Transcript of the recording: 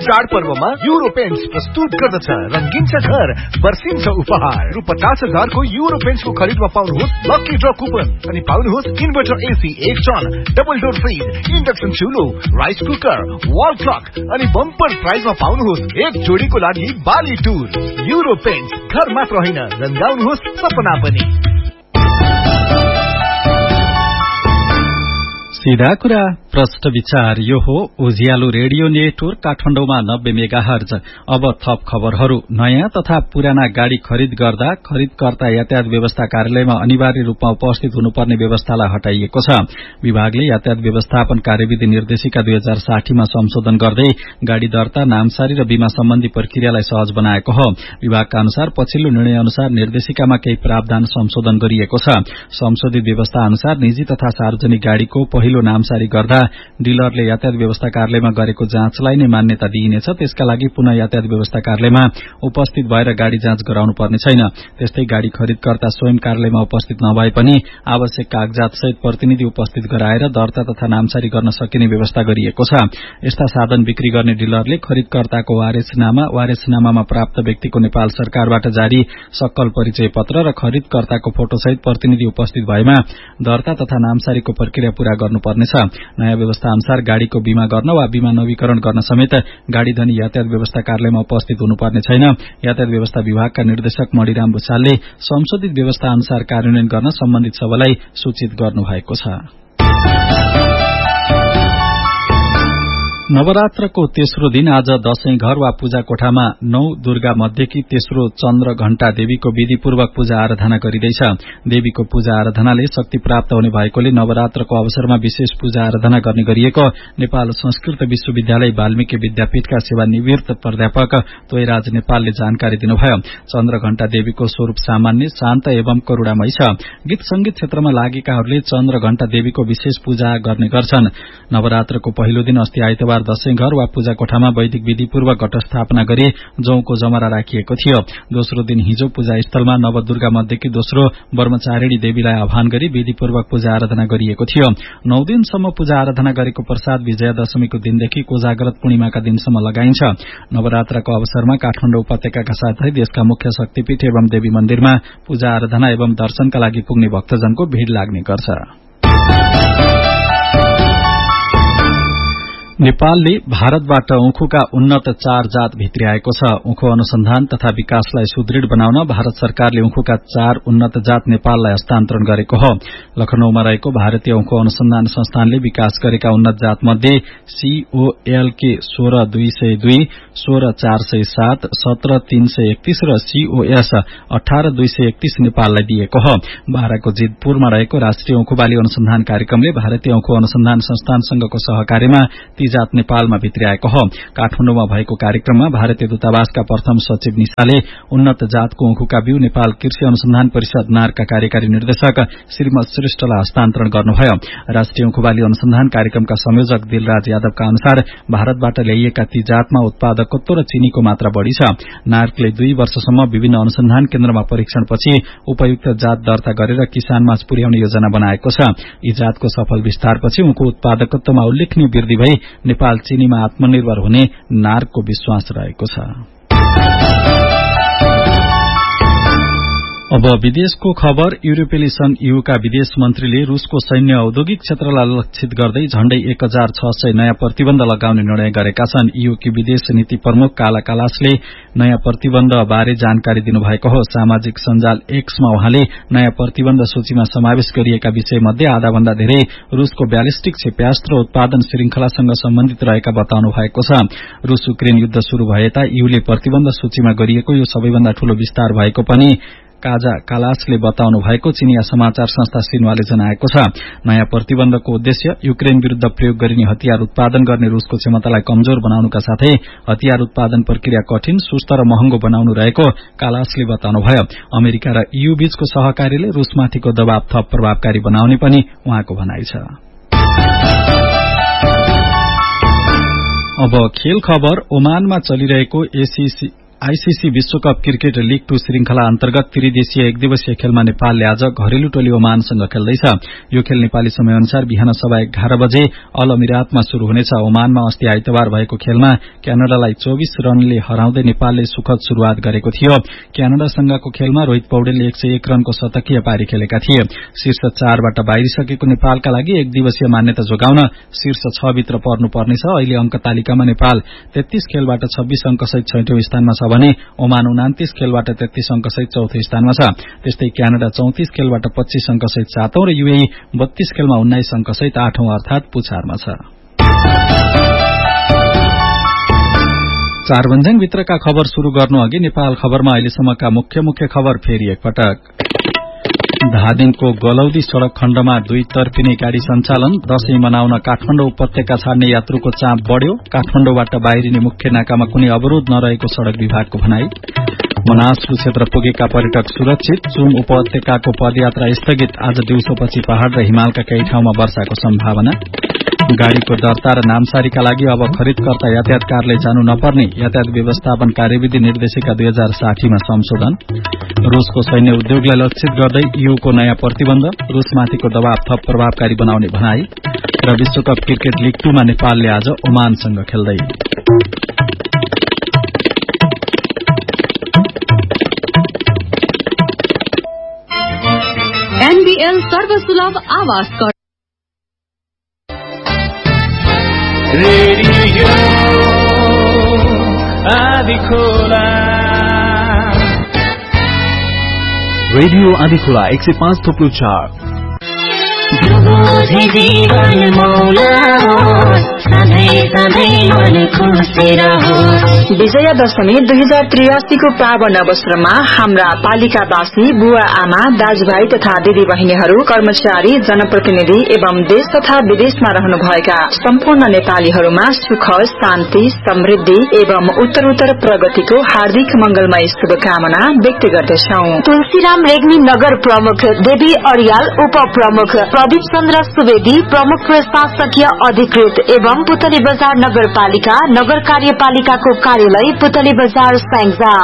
चाडपर्वमा euro paints प्रस्तुत गर्दछ रंगीन छ घर वर्षिन्छ उपहार रु 50,000 को युरो पेन्ट्सको खरिदमा पाउनुहोस् लकी ड्र कुपन अनि पाउनुहोस् inverter AC 1 ton double door fridge induction चुलो rice cooker wall clock अनि बम्पर प्राइजमा पाउनुहोस् एक जोडीको लागि बाली टुर युरो पेन्ट्स घर मात्र होइन रंगाउनुहोस् सपना पनि। सीधा कुरा प्रश्न विचार यो हो उज्यालो रेडियो नेटवर्क काठमाडौँमा 90 मेगाहर्ज। अब थप खबरहरू। नयाँ तथा पुराना गाड़ी खरिद गर्दा खरिदकर्ता यातायात व्यवस्था कार्यालयमा अनिवार्य रूपमा उपस्थित हुनुपर्ने व्यवस्थालाई हटाइएको छ। विभागले यातायात व्यवस्थापन कार्यविधि निर्देशिका 2060 मा संशोधन गर्दै गाड़ी दर्ता नामसारी र बीमा सम्बन्धी प्रक्रियालाई सहज बनाएको हो। विभागका अनुसार पछिल्लो निर्णय अनुसार निर्देशिकामा केही प्रावधान संशोधन गरिएको छ। संशोधित व्यवस्था अनुसार निजी तथा सार्वजनिक गाड़ीको पहिलो नामसारी गर्दा डिलरले यातायात व्यवस्था कार्यालयमा गरेको जाँचलाई नै मान्यता दिइनेछ। त्यसका लागि पुनः यातायात व्यवस्था कार्यालयमा उपस्थित भएर गाड़ी जाँच गराउनु पर्ने छैन। त्यस्तै गाड़ी खरिदकर्ता स्वयं कार्यालयमा उपस्थित नभए पनि आवश्यक कागजात सहित प्रतिनिधि उपस्थित गराएर दर्ता तथा नामसारी गर्न सकिने व्यवस्था गरिएको छ। यस्ता साधन बिक्री गर्ने डिलरले खरिदकर्ताको वारेसनामामा प्राप्त व्यक्तिको नेपाल सरकारबाट जारी सक्कल परिचय पत्र र खरिदकर्ताको फोटो सहित प्रतिनिधि उपस्थित भएमा दर्ता तथा नामसारीको प्रक्रिया पूरा गर्नुपर्नेछ। नयाँ व्यवस्था अनुसार गाड़ीको बीमा गर्न वा बीमा नवीकरण गर्न समेत गाड़ी धनी यातायात व्यवस्था कार्यालयमा उपस्थित हुनुपर्ने छैन। यातायात व्यवस्था विभागका निर्देशक मणिराम भूषालले संशोधित व्यवस्था अनुसार कार्यान्वयन गर्न सम्बन्धित सबैलाई सूचित गर्नुभएको छ। नवरात्रको तेस्रो दिन आज दशैं घर वा पूजा कोठामा 9 दुर्गा मध्येकी तेस्रो चन्द्र घण्टा देवीको विधिपूर्वक पूजा आराधना गरिँदैछ। देवीको पूजा आराधनाले शक्ति प्राप्त हुने भएकोले नवरात्रको अवसरमा विशेष पूजा आराधना गर्ने गरिएको नेपाल संस्कृत विश्वविद्यालय वाल्मीकि विद्यापीठका सेवानिवृत्त प्राध्यापक तोयराज नेपालले जानकारी दिनुभयो। चन्द्र घण्टा देवीको स्वरूप सामान्य शान्त एवं करुणामय छ। गीत संगीत क्षेत्रमा लागेकाहरूले चन्द्र घण्टा देवीको विशेष पूजा गर्ने गर्छन्। नवरात्रको पहिलो दिन अस्ति आइतबार दशैं घर वा पूजा कोठामा वैदिक विधिपूर्वक घटस्थापना गरी जौको जमरा राखिएको थियो। दोस्रो दिन हिजो पूजा स्थलमा नवदुर्गा मध्येकी दोस्रो ब्रह्मचारिणी देवीलाई आह्वान गरी विधिपूर्वक पूजा आराधना गरिएको थियो। 9 दिनसम्म पूजा आराधना गरेको प्रसाद विजयादशमीको दिनदेखि कोजाग्रत पूर्णिमाका दिनसम्म लगाइन्छ। नवरात्रको अवसरमा काठमाडौँ उपत्यकाका साथै देशका मुख्य शक्तिपीठ एवं देवी मन्दिरमा पूजा आराधना एवं दर्शनका लागि पुग्ने भक्तजनको भीड़ लाग्ने गर्छ। नेपालले भारतबाट उखुका उन्नत 4 जात भित्र्याएको छ। उखु अनुसन्धान तथा विकासलाई सुदृढ़ बनाउन भारत सरकारले उखुका 4 उन्नत जात नेपाललाई हस्तान्तरण गरेको हो। लखनऊमा रहेको भारतीय उखु अनुसन्धान संस्थानले विकास गरेका उन्नत जात मध्ये COLK 16202, 16407, 17331 र COS 18231 नेपाललाई दिएको हो। बाराको जितपुरमा रहेको राष्ट्रिय उखुबाली अनुसन्धान कार्यक्रमले भारतीय उखु अनुसन्धान संस्थानसँगको सहकार्यमा जात नेपालमा भित्र्याएको हो। काठमाडौँमा भएको कार्यक्रममा भारतीय दूतावासका प्रथम सचिव निशाले उन्नत जातको उखुका बिउ नेपाल कृषि अनुसन्धान परिषद नारका कार्यकारी निर्देशक श्रीमत श्रेष्ठलाई हस्तान्तरण गर्नुभयो। राष्ट्रिय उखुबाली अनुसन्धान कार्यक्रमका संयोजक दिलराज यादवका अनुसार भारतबाट ल्याइएका ती जातमा उत्पादकत्व र चिनीको मात्रा बढ़ी छ। नार्कले 2 वर्षसम्म विभिन्न अनुसन्धान केन्द्रमा परीक्षणपछि उपयुक्त जात दर्ता गरेर किसानमाझ पुर्याउने योजना बनाएको छ। यी जातको सफल विस्तारपछि उखु उत्पादकत्वमा उल्लेखनीय वृद्धि भई नेपाल चिनीमा आत्मनिर्भर हुने नार्कको विश्वास रहेको छ। अब विदेशको खबर। युरोपेली संघ यूका विदेश मन्त्रीले रूसको सैन्य औद्योगिक क्षेत्रलाई लक्षित गर्दै झण्डै 1600 नयाँ प्रतिबन्ध लगाउने निर्णय गरेका छन्। यूकी विदेश नीति प्रमुख काला कालासले नयाँ प्रतिबन्ध बारे जानकारी दिनुभएको हो। सामाजिक सञ्जाल एक्समा उहाँले नयाँ प्रतिबन्ध सूचीमा समावेश गरिएका विषय मध्ये आधा भन्दा धेरै रूसको ब्यालिस्टिक क्षेप्यास्त्र उत्पादन श्रृंखलासँग सम्बन्धित रहेका बताउनु भएको छ। रूस युक्रेन युद्ध शुरू भएता यूले प्रतिबन्ध सूचीमा गरिएको यो सबैभन्दा ठूलो विस्तार भएको पनि काजा कालासले बताउनु भएको चिनिया समाचार संस्था सिन्वाले जनाएको छ। नयाँ प्रतिबन्धको उद्देश्य युक्रेन विरूद्ध प्रयोग गरिने हतियार उत्पादन गर्ने रूसको क्षमतालाई कमजोर बनाउनुका साथै हतियार उत्पादन प्रक्रिया कठिन, सुस्त र महँगो बनाउनु रहेको कालासले बताउनुभयो। अमेरिका र EU बीचको सहकार्यले रूसमाथिको दबाव थप प्रभावकारी बनाउने पनि उहाँको भनाइ छ। अब खेल खबर। ओमानमा चलिरहेको आईसीसी विश्वकप क्रिकेट लीग 2 श्रृंखला अन्तर्गत त्रिदेशीय एकदिवसीय खेलमा नेपालले आज घरेलु टोली ओमानसँग खेल्दैछ। यो खेल नेपाली समय अनुसार बिहान 11:15 बजे अल अमिरातमा शुरू हुनेछ। ओमानमा अस्ति आइतबार भएको खेलमा क्यानाडालाई 24 रनले हराउँदै नेपालले सुखद शुरूआत गरेको थियो। क्यानाडासँगको खेलमा रोहित पौडेलले 101 रनको शतकीय पारी खेलेका थिए। शीर्ष 4 बाट बाहिरिसकेको नेपालका लागि एकदिवसीय मान्यता जोगाउन शीर्ष 6 भित्र पर्नुपर्नेछ। अहिले अंक तालिकामा नेपाल 33 खेलबाट 26 अंकसहित 6औं स्थानमा छ भने ओमान 29 खेलबाट 33 अंकसहित 4थो स्थानमा छ। त्यस्तै क्यानाडा 34 खेलबाट 25 अंकसहित 7औं र यूएई 32 खेलमा 19 अंकसहित 8औं अर्थात पुछारमा छ। चारभन्ज्याङ भित्रका खबर शुरू गर्नु अघि नेपाल खबरमा अहिलेसम्मका मुख्य खबर फेरि एकपटक। धादिङको गलौदी सड़क खण्डमा 2 तर्फिने गाड़ी सञ्चालन। दशैं मनाउन काठमाडौँ उपत्यका छाड्ने यात्रुको चाप बढ़्यो। काठमाडौँबाट बाहिरिने मुख्य नाकामा कुनै अवरोध नरहेको सड़क विभागको भनाई। मनासलु क्षेत्र पुगेका पर्यटक सुरक्षित। चुम उपत्यकाको पदयात्रा स्थगित। आज दिउँसोपछि पहाड़ र हिमालका केही ठाउँमा वर्षाको सम्भावना। गाड़ीको दर्ता र नामसारीका लागि अब खरिदकर्ता यातायात कार्यालय जानु नपर्ने यातायात व्यवस्थापन कार्यविधि निर्देशिका 2060 मा संशोधन। रूसको सैन्य उद्योगलाई लक्षित गर्दै ईयूको नयाँ प्रतिबन्ध। रूसमाथिको दबाव थप प्रभावकारी बनाउने भनाई। र विश्वकप क्रिकेट लीग 2 मा नेपालले आज ओमानसँग खेल्दै। एनबीएल सर्वसुलभ आवास कर रेडियो आदिखोला 105.4 विजयादशमी 2083 को पावन अवसरमा हाम्रा पालिकावासी बुवा आमा दाजुभाइ तथा दिदी बहिनीहरू कर्मचारी जनप्रतिनिधि एवं देश तथा विदेशमा रहनुभएका सम्पूर्ण नेपालीहरूमा सुख शान्ति समृद्धि एवं उत्तरोत्तर प्रगतिको हार्दिक मंगलमय शुभकामना व्यक्त गर्दछौं। तुलसीराम रेग्मी नगर प्रमुख देवी अरियाल उप प्रमुख प्रदीप चन्द्र सुवेदी प्रमुख प्रशासकीय अधिकृत एवं पुतली बजार नगरपालिका नगर कार्यपालिकाको कार्यालय पुतली बजार स्याङ्जा।